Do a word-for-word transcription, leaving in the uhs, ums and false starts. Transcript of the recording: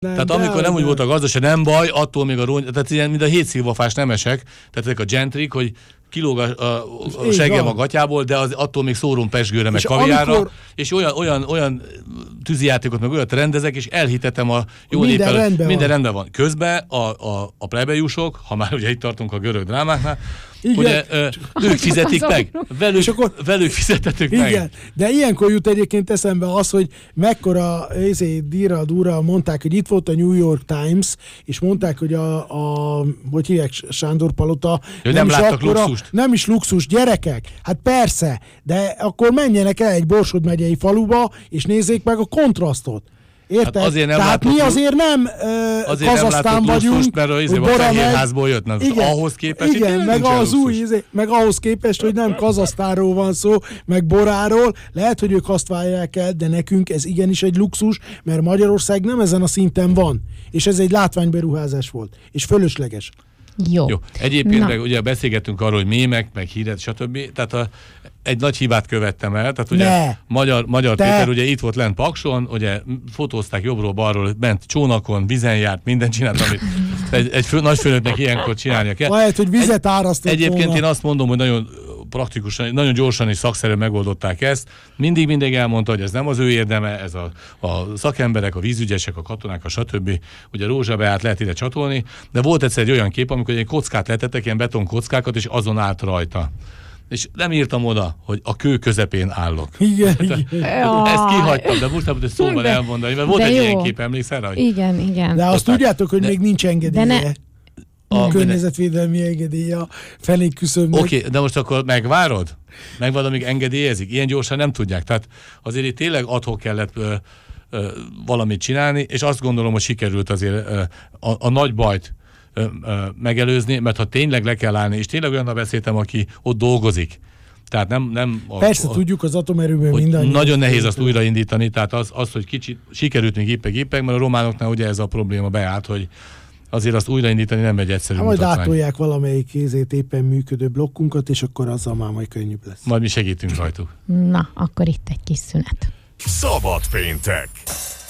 Nem, tehát amikor nem úgy volt a gazdaság, nem baj, attól még a róny, tehát ilyen, mint a hétszilvafás nemesek, tehát ezek a gentrik, hogy kilóg a, a, a seggem a gatyából, de az, attól még szórom pesgőre, meg kaviárra, amikor... és olyan, olyan, olyan tűzijátékot, meg olyat rendezek, és elhitetem a jó minden néppel, rendben minden van. rendben van. Közben a, a, a plebejusok, ha már ugye itt tartunk a görög drámáknál, ugye ö, ők fizetik meg, velük, akkor, velük fizetettük igen, meg. Igen, de ilyenkor jut egyébként eszembe az, hogy mekkora ezért díra dúra mondták, hogy itt volt a New York Times, és mondták, hogy a, a hogy hívják, Sándor Palota, nem, nem, nem is láttak akkora, luxust. Nem is luxus, gyerekek, hát persze, de akkor menjenek el egy Borsod megyei faluba, és nézzék meg a kontrasztot. Érted? Hát azért nem Tehát látok, mi azért nem uh, Kazahsztán vagyunk, luxust, mert az a Fehérházból jött, nem, igen, ahhoz képest, igen, meg, az új, izé, meg ahhoz képest, hogy nem Kazahsztánról van szó, meg boráról, lehet, hogy ők azt várják el, de nekünk ez igenis egy luxus, mert Magyarország nem ezen a szinten van, és ez egy látványberuházás volt, és fölösleges. Jó. Jó. Egyébként meg ugye beszélgettünk arról, hogy mémek, meg híret, stb. Tehát a, egy nagy hibát követtem el, tehát ugye ne. Magyar, Magyar Péter ugye itt volt lent Pakson, ugye fotózták jobbról-balról, ment csónakon, vizen járt, mindent csinált, amit egy, egy fő, nagyfőnöknek ilyenkor csinálnia kell. Lehet, hogy vizet árasztott Egyébként volna. én azt mondom, hogy nagyon praktikusan, nagyon gyorsan és szakszerűen megoldották ezt. Mindig mindig elmondta, hogy ez nem az ő érdeme, ez a, a szakemberek, a vízügyesek, a katonák, a stb. Ugye Rózsabeát lehet ide csatolni, de volt egyszer egy olyan kép, amikor egy kockát letettek, ilyen betonkockákat, és azon állt rajta. És nem írtam oda, hogy a kő közepén állok. Igen, igen. Ezt kihagytam, de most hogy szóval elmondani, mert volt egy jó. Ilyen kép, emlékszel rá? Igen, igen. De azt tudjátok, hogy de, még nincs engedélye. Ne... A környezetvédelmi engedélye a felék küszöbnek. Oké, okay, de most akkor megvárod? Megvan, amíg engedélyezik? Ilyen gyorsan nem tudják. Tehát azért itt tényleg adhok kellett ö, ö, valamit csinálni, és azt gondolom, hogy sikerült azért ö, a, a nagy bajt ö, ö, megelőzni, mert ha tényleg le kell állni, és tényleg olyannal beszéltem, aki ott dolgozik, tehát nem... nem a, Persze a, tudjuk az atomerőben mindannyian. Nagyon nehéz azt újraindítani, tehát az, az hogy kicsit sikerült még éppeg-éppeg, mert a románoknál ugye ez a probléma beállt, hogy azért azt újraindítani nem egy egyszerű hát majd mutatvány. átolják valamelyik kézét éppen működő blokkunkat, és akkor azzal már majd könnyűbb lesz. Majd mi segítünk rajtuk. Na, akkor itt egy kis szünet. Szabad péntek!